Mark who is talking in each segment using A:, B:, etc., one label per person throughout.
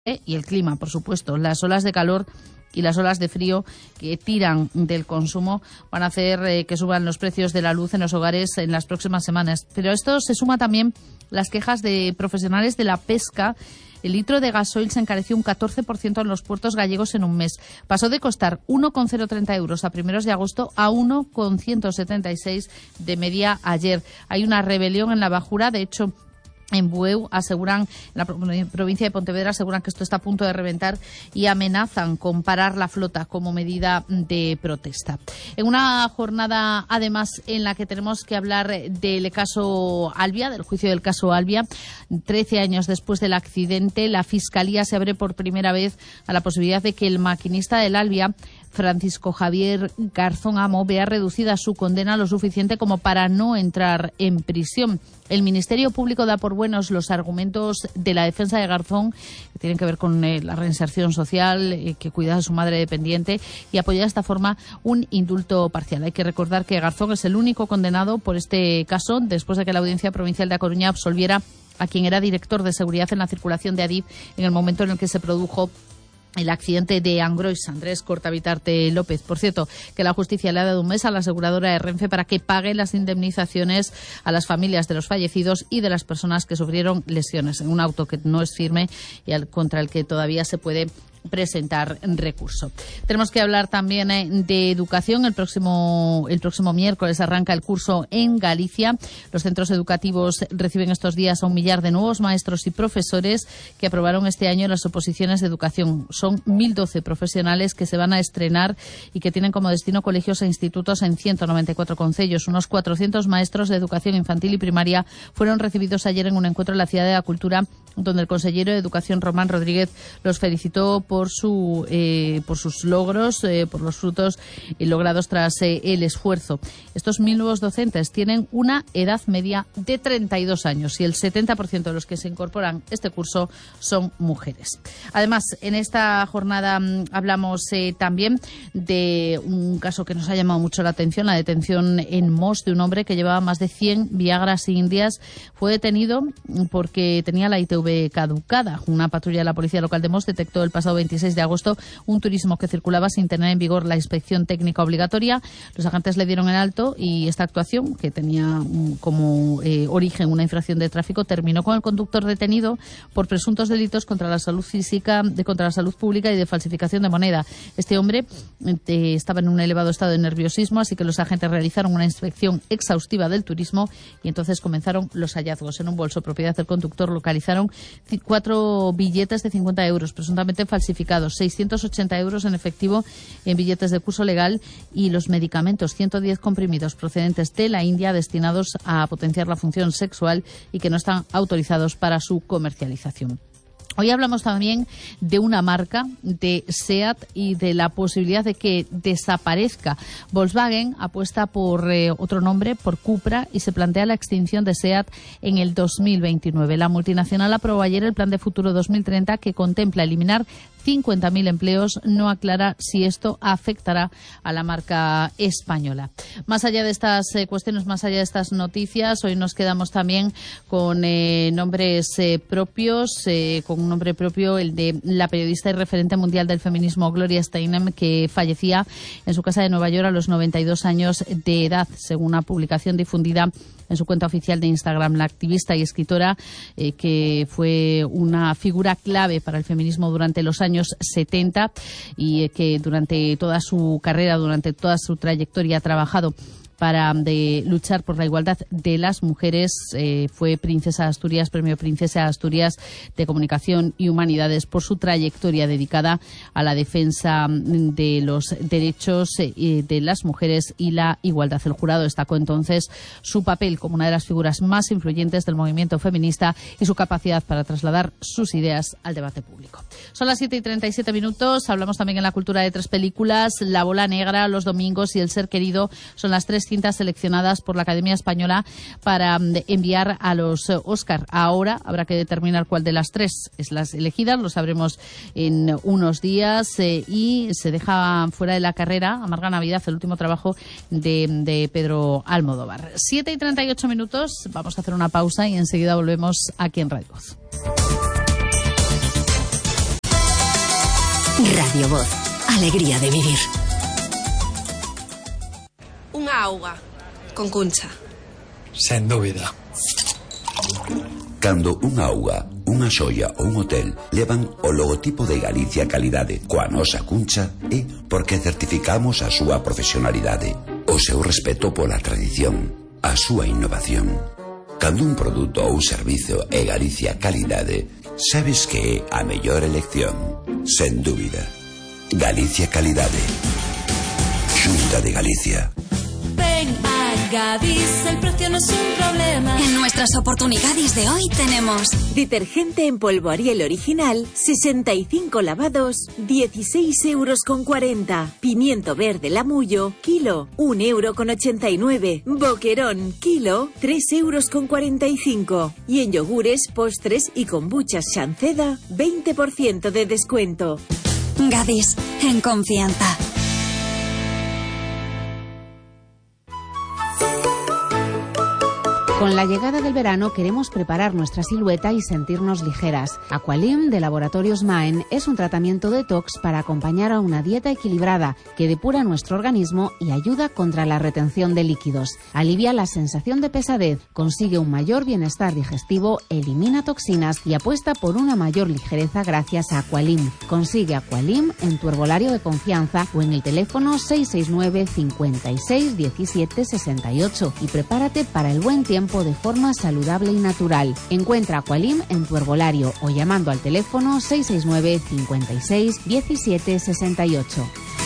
A: y el clima, por supuesto. Las olas de calor y las olas de frío que tiran del consumo van a hacer que suban los precios de la luz en los hogares en las próximas semanas. Pero a esto se suma también las quejas de profesionales de la pesca. El litro de gasoil se encareció un 14% en los puertos gallegos en un mes. Pasó de costar 1,030 euros a primeros de agosto a 1,176 de media ayer. Hay una rebelión en la bajura, de hecho. En Bueu aseguran, en la provincia de Pontevedra aseguran que esto está a punto de reventar y amenazan con parar la flota como medida de protesta. En una jornada, además, en la que tenemos que hablar del caso Albia, del juicio del caso Albia, 13 años después del accidente, la Fiscalía se abre por primera vez a la posibilidad de que el maquinista del Albia, Francisco Javier Garzón Amo, vea reducida su condena lo suficiente como para no entrar en prisión. El Ministerio Público da por buenos los argumentos de la defensa de Garzón, que tienen que ver con la reinserción social, que cuida de su madre dependiente, y apoya de esta forma un indulto parcial. Hay que recordar que Garzón es el único condenado por este caso, después de que la Audiencia Provincial de A Coruña absolviera a quien era director de seguridad en la circulación de Adif en el momento en el que se produjo el accidente de Angrois, Andrés Cortavitarte López. Por cierto, que la justicia le ha dado un mes a la aseguradora de Renfe para que pague las indemnizaciones a las familias de los fallecidos y de las personas que sufrieron lesiones en un auto que no es firme y contra el que todavía se puede presentar recurso. Tenemos que hablar también de educación. El próximo miércoles arranca el curso en Galicia. Los centros educativos reciben estos días a 1 millar de nuevos maestros y profesores que aprobaron este año las oposiciones de educación. Son 1.012 profesionales que se van a estrenar y que tienen como destino colegios e institutos en 194 concellos. Unos 400 maestros de educación infantil y primaria fueron recibidos ayer en un encuentro en la Ciudad de la Cultura, donde el consejero de Educación, Román Rodríguez, los felicitó por sus logros, por los frutos logrados tras el esfuerzo. Estos 1.000 nuevos docentes tienen una edad media de 32 años y el 70% de los que se incorporan este curso son mujeres. Además, en esta jornada hablamos también de un caso que nos ha llamado mucho la atención, la detención en Mos de un hombre que llevaba más de 100 viagras indias. Fue detenido porque tenía la ITV caducada. Una patrulla de la policía local de Mos detectó el pasado 26 de agosto un turismo que circulaba sin tener en vigor la inspección técnica obligatoria. Los agentes le dieron el alto y esta actuación, que tenía como origen una infracción de tráfico, terminó con el conductor detenido por presuntos delitos contra la salud física, contra la salud pública y de falsificación de moneda. Este hombre estaba en un elevado estado de nerviosismo, así que los agentes realizaron una inspección exhaustiva del turismo y entonces comenzaron los hallazgos. En un bolso propiedad del conductor localizaron 4 billetes de 50 euros, presuntamente falsificados, 680 euros en efectivo en billetes de curso legal y los medicamentos, 110 comprimidos procedentes de la India destinados a potenciar la función sexual y que no están autorizados para su comercialización. Hoy hablamos también de una marca, de SEAT, y de la posibilidad de que desaparezca. Volkswagen apuesta por otro nombre, por Cupra, y se plantea la extinción de SEAT en el 2029. La multinacional aprobó ayer el Plan de Futuro 2030 que contempla eliminar 50.000 empleos. No aclara si esto afectará a la marca española. Más allá de estas cuestiones, más allá de estas noticias, hoy nos quedamos también con nombres propios, con un nombre propio, el de la periodista y referente mundial del feminismo Gloria Steinem, que fallecía en su casa de Nueva York a los 92 años de edad, según una publicación difundida en su cuenta oficial de Instagram. La activista y escritora, que fue una figura clave para el feminismo durante los años 70 y que durante toda su carrera, durante toda su trayectoria ha trabajado para luchar por la igualdad de las mujeres. Fue Princesa de Asturias, Premio Princesa de Asturias de Comunicación y Humanidades por su trayectoria dedicada a la defensa de los derechos de las mujeres y la igualdad. El jurado destacó entonces su papel como una de las figuras más influyentes del movimiento feminista y su capacidad para trasladar sus ideas al debate público. Son las 7:37. Hablamos también en la cultura de 3 películas. La Bola Negra, Los Domingos y El Ser Querido son las 3 cintas seleccionadas por la Academia Española para enviar a los Oscar. Ahora habrá que determinar cuál de las 3 es las elegidas. Lo sabremos en unos días y se deja fuera de la carrera Amarga Navidad, el último trabajo de Pedro Almodóvar. 7:38. Vamos a hacer una pausa y enseguida volvemos aquí en Radio Voz.
B: Radio Voz. Alegría de vivir.
C: Unha auga con Cuncha.
D: Sen dúbida.
E: Cando unha auga, unha xoia ou un hotel levan o logotipo de Galicia Calidade coa nosa Cuncha, é porque certificamos a súa profesionalidade, o seu respeto pola tradición, a súa innovación. Cando un produto ou servizo é Galicia Calidade, sabes que é a mellor elección, sen dúbida. Galicia Calidade. Xunta de Galicia.
F: Ven a Gadis, el precio no es un problema.
B: En nuestras oportunidades de hoy tenemos
G: detergente en polvo Ariel original, 65 lavados, 16,40 €. Pimiento verde Lamullo, kilo, 1,89 €. Boquerón, kilo, 3,45 €. Y en yogures, postres y kombuchas Shanceda, 20% de descuento.
B: Gadis, en confianza.
H: Con la llegada del verano queremos preparar nuestra silueta y sentirnos ligeras. Aqualim de Laboratorios Maen es un tratamiento detox para acompañar a una dieta equilibrada que depura nuestro organismo y ayuda contra la retención de líquidos. Alivia la sensación de pesadez, consigue un mayor bienestar digestivo, elimina toxinas y apuesta por una mayor ligereza gracias a Aqualim. Consigue Aqualim en tu herbolario de confianza o en el teléfono 669 56 17 68 y prepárate para el buen tiempo de forma saludable y natural. Encuentra Aqualim en tu herbolario o llamando al teléfono 669 56 17 68.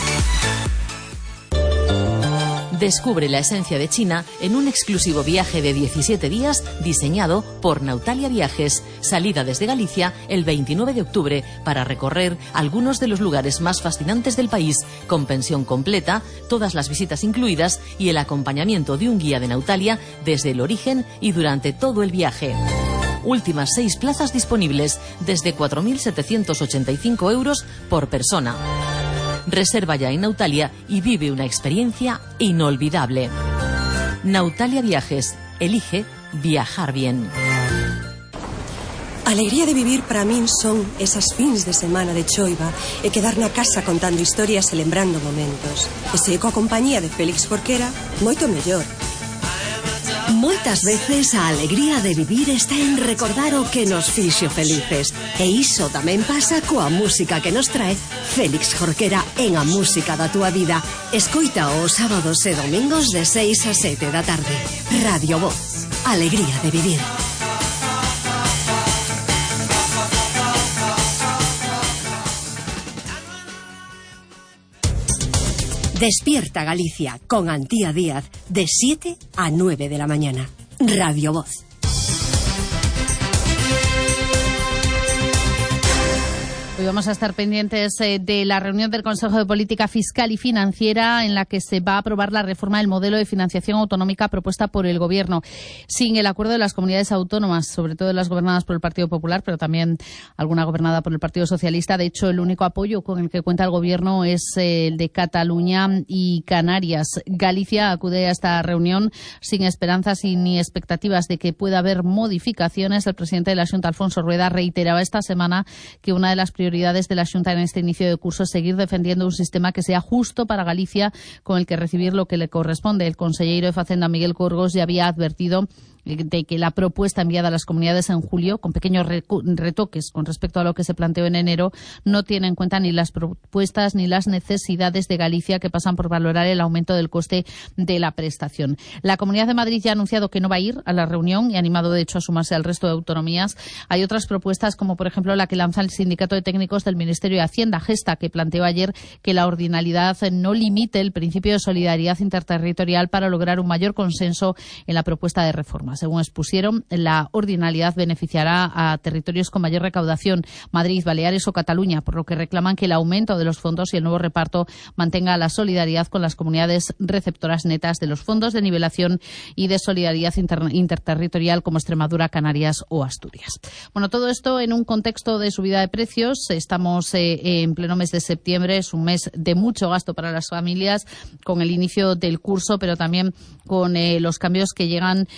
I: Descubre la esencia de China en un exclusivo viaje de 17 días diseñado por Nautalia Viajes. Salida desde Galicia el 29 de octubre para recorrer algunos de los lugares más fascinantes del país, con pensión completa, todas las visitas incluidas y el acompañamiento de un guía de Nautalia desde el origen y durante todo el viaje. Últimas 6 plazas disponibles desde 4.785 € por persona. Reserva ya en Nautalia y vive una experiencia inolvidable. Nautalia Viajes. Elige viajar bien.
J: Alegría de vivir para min son esas fins de semana de choiva e quedar na casa contando historias e lembrando momentos. E se coa compañía de Félix Jorquera, moito mellor.
B: Moitas veces a alegría de vivir está en recordar o que nos fixo felices. E iso tamén pasa coa música que nos trae Félix Jorquera en A Música da Túa Vida. Escoita os sábados e domingos de 6 a 7 da tarde. Radio Voz. Alegría de vivir. Despierta Galicia con Antía Díaz de 7 a 9 de la mañana. Radio Voz.
A: Hoy vamos a estar pendientes de la reunión del Consejo de Política Fiscal y Financiera en la que se va a aprobar la reforma del modelo de financiación autonómica propuesta por el Gobierno. Sin el acuerdo de las comunidades autónomas, sobre todo las gobernadas por el Partido Popular, pero también alguna gobernada por el Partido Socialista. De hecho, el único apoyo con el que cuenta el Gobierno es el de Cataluña y Canarias. Galicia acude a esta reunión sin esperanzas y ni expectativas de que pueda haber modificaciones. El presidente de la Xunta, Alfonso Rueda, reiteraba esta semana que una de las prioridades de la Xunta en este inicio de curso es seguir defendiendo un sistema que sea justo para Galicia, con el que recibir lo que le corresponde. El consellero de Facenda, Miguel Corgos, ya había advertido de que la propuesta enviada a las comunidades en julio, con pequeños retoques con respecto a lo que se planteó en enero, no tiene en cuenta ni las propuestas ni las necesidades de Galicia, que pasan por valorar el aumento del coste de la prestación. La Comunidad de Madrid ya ha anunciado que no va a ir a la reunión y ha animado, de hecho, a sumarse al resto de autonomías. Hay otras propuestas, como por ejemplo la que lanza el Sindicato de Técnicos del Ministerio de Hacienda, Gesta, que planteó ayer que la ordinalidad no limite el principio de solidaridad interterritorial para lograr un mayor consenso en la propuesta de reforma. Según expusieron, la ordinalidad beneficiará a territorios con mayor recaudación, Madrid, Baleares o Cataluña, por lo que reclaman que el aumento de los fondos y el nuevo reparto mantenga la solidaridad con las comunidades receptoras netas de los fondos de nivelación y de solidaridad interterritorial como Extremadura, Canarias o Asturias. Bueno, todo esto en un contexto de subida de precios. Estamos en pleno mes de septiembre, es un mes de mucho gasto para las familias, con el inicio del curso, pero también con los cambios que llegan en las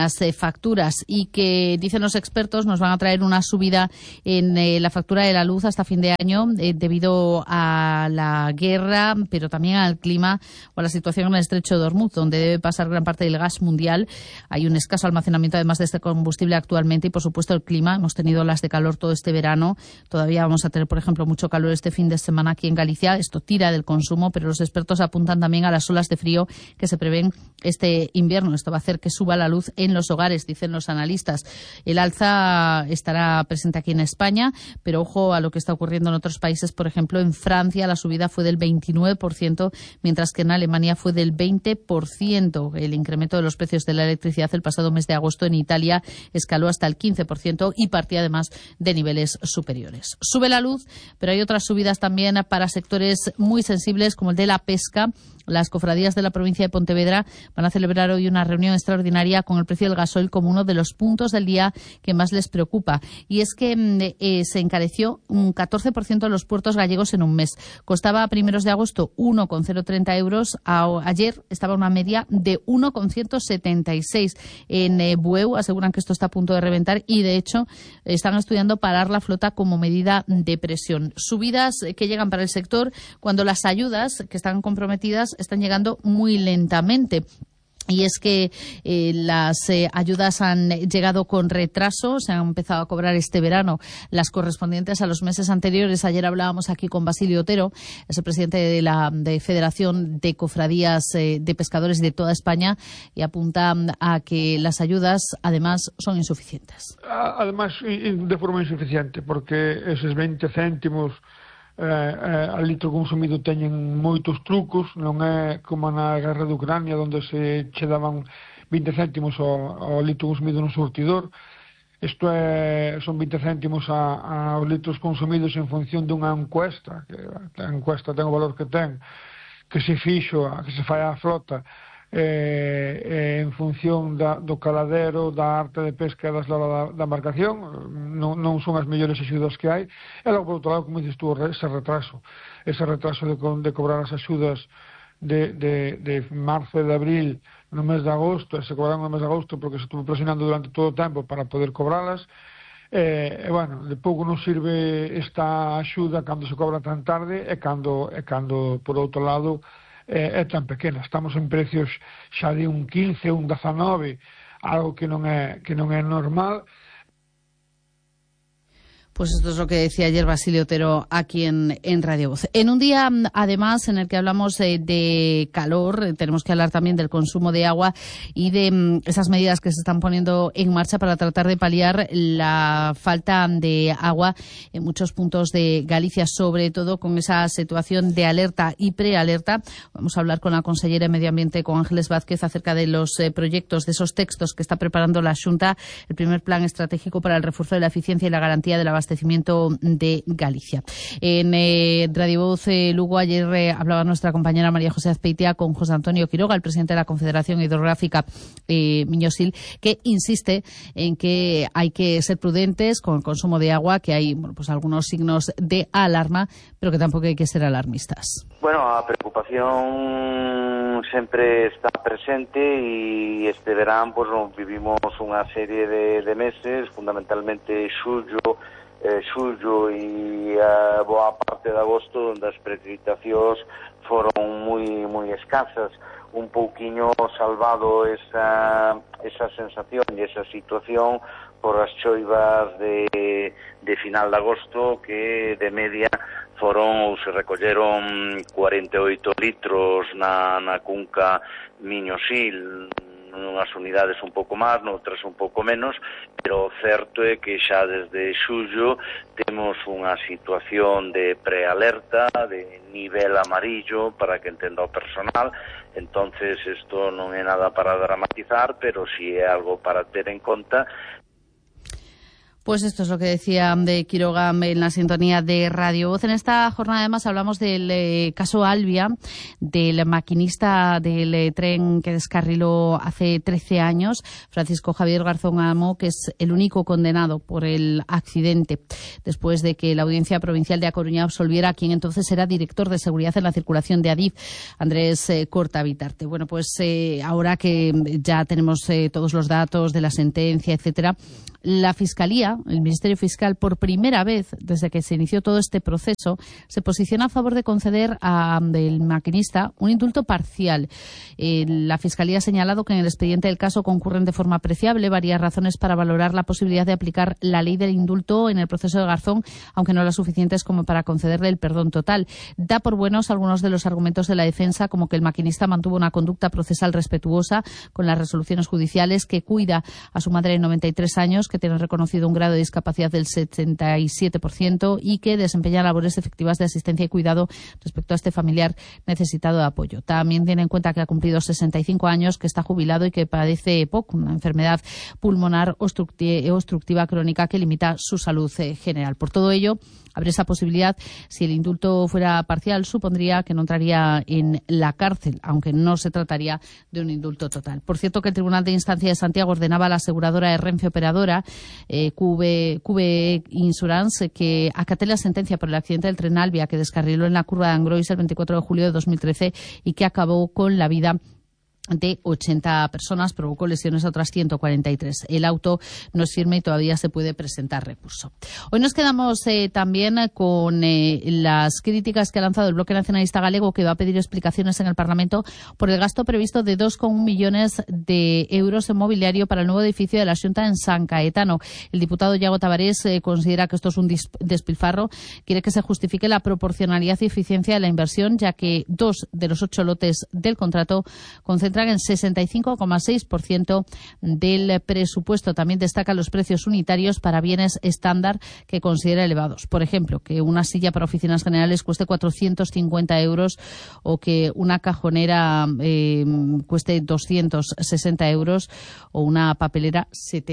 A: las facturas y que, dicen los expertos, nos van a traer una subida en la factura de la luz hasta fin de año debido a la guerra, pero también al clima o a la situación en el estrecho de Hormuz, donde debe pasar gran parte del gas mundial. Hay un escaso almacenamiento además de este combustible actualmente y, por supuesto, el clima. Hemos tenido olas de calor todo este verano. Todavía vamos a tener, por ejemplo, mucho calor este fin de semana aquí en Galicia. Esto tira del consumo, pero los expertos apuntan también a las olas de frío que se prevén este invierno. Esto va a hacer que suba la luz en los hogares, dicen los analistas. El alza estará presente aquí en España, pero ojo a lo que está ocurriendo en otros países. Por ejemplo, en Francia la subida fue del 29%, mientras que en Alemania fue del 20%. El incremento de los precios de la electricidad el pasado mes de agosto en Italia escaló hasta el 15% y partía además de niveles superiores. Sube la luz, pero hay otras subidas también para sectores muy sensibles como el de la pesca. Las cofradías de la provincia de Pontevedra van a celebrar hoy una reunión extraordinaria con el precio del gasoil como uno de los puntos del día que más les preocupa. Y es que se encareció un 14% en los puertos gallegos en un mes. Costaba a primeros de agosto 1,030 euros. Ayer estaba una media de 1,176. En Bueu aseguran que esto está a punto de reventar y, de hecho, están estudiando parar la flota como medida de presión. Subidas que llegan para el sector cuando las ayudas que están comprometidas están llegando muy lentamente. Y es que las ayudas han llegado con retraso, se han empezado a cobrar este verano las correspondientes a los meses anteriores. Ayer hablábamos aquí con Basilio Otero, es el presidente de la Federación de Cofradías de Pescadores de toda España, y apunta a que las ayudas además son insuficientes.
K: Además, de forma insuficiente, porque esos 20 céntimos al litro consumido teñen moitos trucos, non é como na guerra de Ucrania onde se che daban 20 céntimos ao litro consumido no surtidor. Isto son 20 céntimos aos litros consumidos en función dunha encuesta, que a encuesta ten o valor que ten, que se fixo, que se fai á flota en función do caladero, da arte de pesca e da eslora da embarcación. Non son as mellores axudas que hai. E logo, por outro lado, como dices tú, ese retraso de cobrar as axudas de marzo e de abril no mes de agosto, se cobraron no mes de agosto porque se estuvo presionando durante todo o tempo para poder cobralas. Bueno, de pouco nos sirve esta axuda cando se cobra tan tarde e cando por outro lado é tan pequena. Estamos en precios xa de un 15, un 19, algo que non é normal.
A: Pues esto es lo que decía ayer Basilio Otero aquí en Radio Voz. En un día, además, en el que hablamos de calor, tenemos que hablar también del consumo de agua y de esas medidas que se están poniendo en marcha para tratar de paliar la falta de agua en muchos puntos de Galicia, sobre todo con esa situación de alerta y prealerta. Vamos a hablar con la consellera de Medio Ambiente, con Ángeles Vázquez, acerca de los proyectos, de esos textos que está preparando la Xunta, el primer plan estratégico para el refuerzo de la eficiencia y la garantía del abastecimiento de Galicia. En Radio Voz Lugo ayer hablaba nuestra compañera María José Azpeitia con José Antonio Quiroga, el presidente de la Confederación Hidrográfica Miñosil, que insiste en que hay que ser prudentes con el consumo de agua, que hay pues algunos signos de alarma, pero que tampoco hay que ser alarmistas.
L: Bueno, a preocupación sempre está presente e este verán pues vivimos unha serie de meses, fundamentalmente xullo e a boa parte de agosto, onde as precipitacións foron moi escasas. Un pouquiño salvado esa sensación e esa situación por as choivas de final de agosto, que de media foron ou se recolleron 48 litros na cunca Miñosil, unhas unidades un pouco máis, noutras un pouco menos, pero o certo é que xa desde xullo temos unha situación de prealerta, de nivel amarillo, para que entenda o personal. Entonces isto non é nada para dramatizar, pero si é algo para ter en conta.
A: Pues esto es lo que decía de Quiroga en la sintonía de Radio Voz. En esta jornada además hablamos del caso Albia, del maquinista del tren que descarriló hace 13 años, Francisco Javier Garzón Amo, que es el único condenado por el accidente, después de que la Audiencia Provincial de A Coruña absolviera a quien entonces era director de seguridad en la circulación de Adif, Andrés Corta-Vitarte. Bueno, pues ahora que ya tenemos todos los datos de la sentencia, etcétera, la Fiscalía, el Ministerio Fiscal, por primera vez desde que se inició todo este proceso, se posiciona a favor de conceder al maquinista un indulto parcial. La Fiscalía ha señalado que en el expediente del caso concurren de forma apreciable varias razones para valorar la posibilidad de aplicar la ley del indulto en el proceso de Garzón, aunque no las suficientes como para concederle el perdón total. Da por buenos algunos de los argumentos de la defensa, como que el maquinista mantuvo una conducta procesal respetuosa con las resoluciones judiciales, que cuida a su madre de 93 años, que tiene reconocido un grado de discapacidad del 77% y que desempeña labores efectivas de asistencia y cuidado respecto a este familiar necesitado de apoyo. También tiene en cuenta que ha cumplido 65 años, que está jubilado y que padece EPOC, una enfermedad pulmonar obstructiva crónica que limita su salud general. Por todo ello, abre esa posibilidad. Si el indulto fuera parcial, supondría que no entraría en la cárcel, aunque no se trataría de un indulto total. Por cierto, que el Tribunal de Instancia de Santiago ordenaba a la aseguradora de Renfe Operadora, QBE Insurance, que acate la sentencia por el accidente del tren Albia que descarriló en la curva de Angrois el 24 de julio de 2013 y que acabó con la vida de 80 personas, provocó lesiones a otras 143. El auto no es firme y todavía se puede presentar recurso. Hoy nos quedamos también con las críticas que ha lanzado el Bloque Nacionalista Galego, que va a pedir explicaciones en el Parlamento por el gasto previsto de 2,1 millones de euros en mobiliario para el nuevo edificio de la Xunta en San Caetano. El diputado Iago Tavares considera que esto es un despilfarro. Quiere que se justifique la proporcionalidad y eficiencia de la inversión, ya que 2 de los 8 lotes del contrato concentran en 65,6% del presupuesto. También destaca los precios unitarios para bienes estándar que considera elevados. Por ejemplo, que una silla para oficinas generales cueste 450 euros o que una cajonera cueste 260 euros o una papelera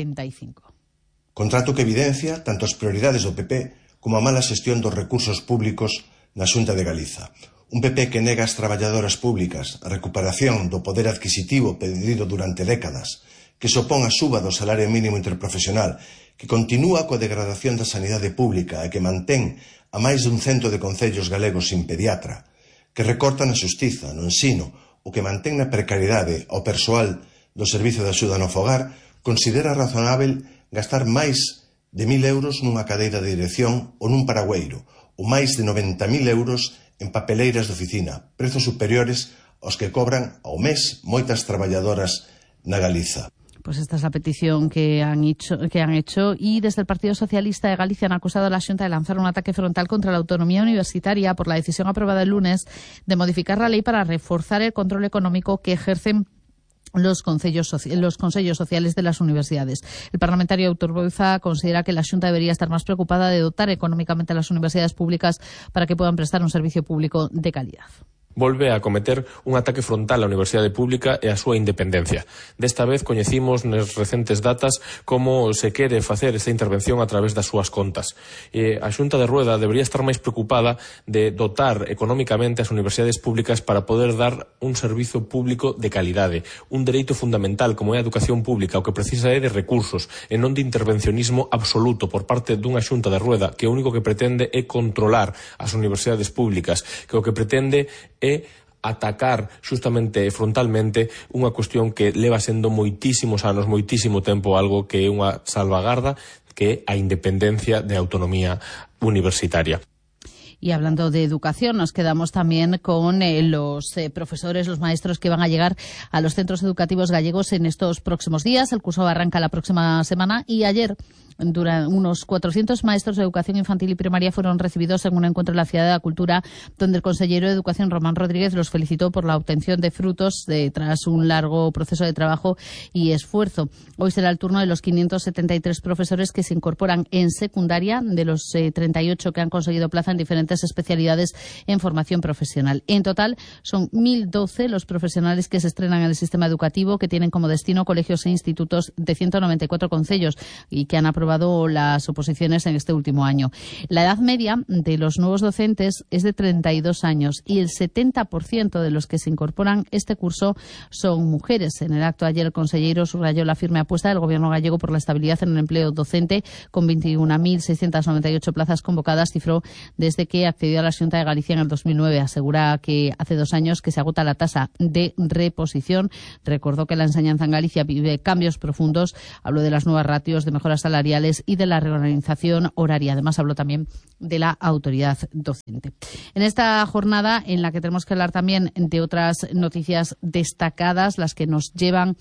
A: 75.
M: Contrato que evidencia tanto as prioridades do PP como a mala xestión dos recursos públicos na Xunta de Galiza. Un PP que nega ás traballadoras públicas a recuperación do poder adquisitivo perdido durante décadas, que se opón a suba do salario mínimo interprofesional, que continúa coa degradación da sanidade pública e que mantén a máis dun 100 de concellos galegos sin pediatra, que recorta na xustiza, no ensino, o que mantén na precariedade ao persoal do Servizo de Axuda no Fogar, considera razonável gastar máis de 1.000 euros nunha cadeira de dirección ou nun paragüeiro, ou máis de 90.000 euros en papeleiras de oficina, prezos superiores aos que cobran ao mes moitas traballadoras na Galiza.
A: Pues esta es la petición que han hecho y desde el Partido Socialista de Galicia han acusado a la Xunta de lanzar un ataque frontal contra la autonomía universitaria por la decisión aprobada el lunes de modificar la ley para reforzar el control económico que ejercen los consellos sociales de las universidades. El parlamentario Autor Boiza considera que la Xunta debería estar más preocupada de dotar económicamente a las universidades públicas para que puedan prestar un servicio público de calidad.
N: Volve a cometer un ataque frontal á Universidade Pública e á súa independencia. Desta vez coñecimos nas recentes datas como se quere facer esta intervención a través das súas contas. A Xunta de Rueda debería estar máis preocupada de dotar económicamente as universidades públicas para poder dar un servizo público de calidade, un dereito fundamental como é a educación pública, o que precisa é de recursos e non de intervencionismo absoluto por parte dunha Xunta de Rueda que o único que pretende é controlar as universidades públicas, que o que pretende é atacar xustamente e frontalmente unha cuestión que leva sendo moitísimos anos, moitísimo tempo, algo que é unha salvagarda, que é a independencia de autonomía universitaria.
A: Y hablando de educación, nos quedamos también con los profesores, los maestros que van a llegar a los centros educativos gallegos en estos próximos días. El curso arranca la próxima semana y ayer unos 400 maestros de educación infantil y primaria fueron recibidos en un encuentro en la Ciudad de la Cultura, donde el consejero de Educación, Román Rodríguez, los felicitó por la obtención de frutos tras un largo proceso de trabajo y esfuerzo. Hoy será el turno de los 573 profesores que se incorporan en secundaria, de los 38 que han conseguido plaza en diferentes diferentes especialidades en formación profesional. En total, son 1.012 los profesionales que se estrenan en el sistema educativo, que tienen como destino colegios e institutos de 194 concellos y que han aprobado las oposiciones en este último año. La edad media de los nuevos docentes es de 32 años y el 70% de los que se incorporan este curso son mujeres. En el acto ayer el consejero subrayó la firme apuesta del Gobierno gallego por la estabilidad en el empleo docente, con 21.698 plazas convocadas, cifró desde que accedió a la Xunta de Galicia en el 2009. Asegura que hace 2 años que se agota la tasa de reposición. Recordó que la enseñanza en Galicia vive cambios profundos. Habló de las nuevas ratios, de mejoras salariales y de la reorganización horaria. Además, habló también de la autoridad docente. En esta jornada, en la que tenemos que hablar también de otras noticias destacadas, las que nos llevan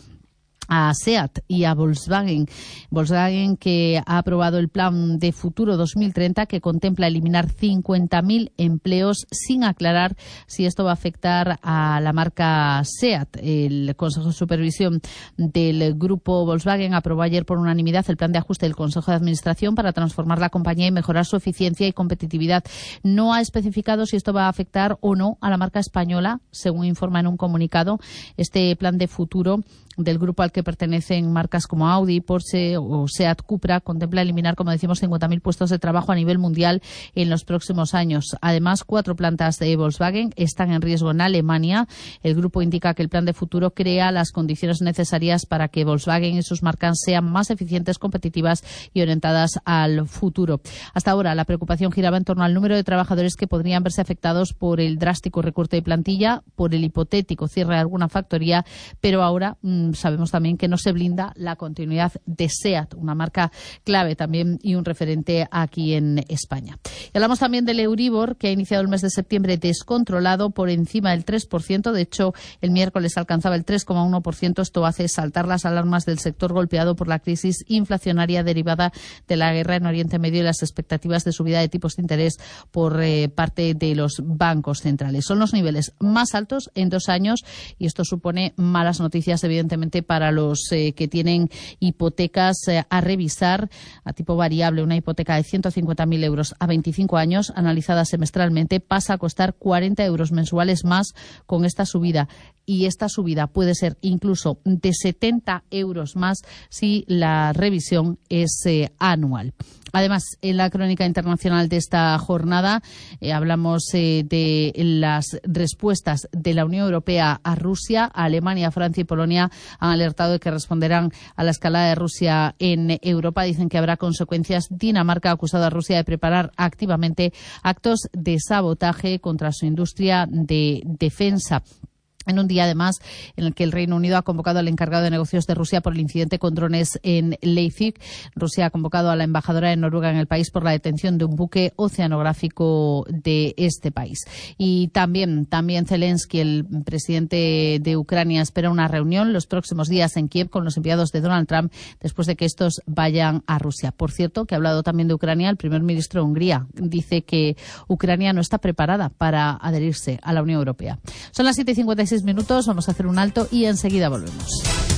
A: a SEAT y a Volkswagen. Volkswagen, que ha aprobado el Plan de Futuro 2030, que contempla eliminar 50.000 empleos, sin aclarar si esto va a afectar a la marca SEAT. El Consejo de Supervisión del grupo Volkswagen aprobó ayer por unanimidad el plan de ajuste del Consejo de Administración para transformar la compañía y mejorar su eficiencia y competitividad. No ha especificado si esto va a afectar o no a la marca española, según informa en un comunicado. Este plan de futuro del grupo al que pertenecen marcas como Audi, Porsche o Seat Cupra contempla eliminar, como decimos, 50.000 puestos de trabajo a nivel mundial en los próximos años. Además, 4 plantas de Volkswagen están en riesgo en Alemania. El grupo indica que el plan de futuro crea las condiciones necesarias para que Volkswagen y sus marcas sean más eficientes, competitivas y orientadas al futuro. Hasta ahora, la preocupación giraba en torno al número de trabajadores que podrían verse afectados por el drástico recorte de plantilla, por el hipotético cierre de alguna factoría, pero ahora sabemos también que no se blinda la continuidad de SEAT, una marca clave también y un referente aquí en España. Y hablamos también del Euribor, que ha iniciado el mes de septiembre descontrolado por encima del 3%. De hecho, el miércoles alcanzaba el 3,1%. Esto hace saltar las alarmas del sector golpeado por la crisis inflacionaria derivada de la guerra en Oriente Medio y las expectativas de subida de tipos de interés por parte de los bancos centrales. Son los niveles más altos en 2 años y esto supone malas noticias, evidentemente, para los que tienen hipotecas a revisar a tipo variable. Una hipoteca de 150.000 euros a 25 años, analizada semestralmente, pasa a costar 40 euros mensuales más con esta subida. Y esta subida puede ser incluso de 70 euros más si la revisión es anual. Además, en la crónica internacional de esta jornada hablamos de las respuestas de la Unión Europea a Rusia. Alemania, Francia y Polonia han alertado de que responderán a la escalada de Rusia en Europa. Dicen que habrá consecuencias. Dinamarca ha acusado a Rusia de preparar activamente actos de sabotaje contra su industria de defensa. En un día, además, en el que el Reino Unido ha convocado al encargado de negocios de Rusia por el incidente con drones en Leipzig. Rusia ha convocado a la embajadora de Noruega en el país por la detención de un buque oceanográfico de este país. Y también Zelensky, el presidente de Ucrania, espera una reunión los próximos días en Kiev con los enviados de Donald Trump después de que estos vayan a Rusia. Por cierto, que ha hablado también de Ucrania el primer ministro de Hungría. Dice que Ucrania no está preparada para adherirse a la Unión Europea. Son las 7:56 minutos, vamos a hacer un alto y enseguida volvemos.